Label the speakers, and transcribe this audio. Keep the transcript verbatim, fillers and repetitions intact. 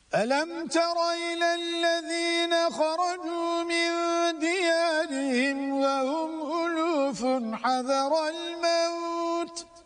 Speaker 1: ألم تر إلى الذين خرجوا من ديارهم وهم ألوف حذر الموت